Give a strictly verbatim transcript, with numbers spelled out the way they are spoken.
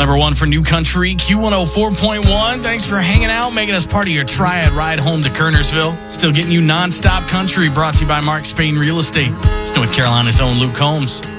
number one for New Country, Q one oh four point one. Thanks for hanging out, making us part of your Triad ride home to Kernersville. Still getting you non-stop country, brought to you by Mark Spain Real Estate. It's North Carolina's own Luke Combs.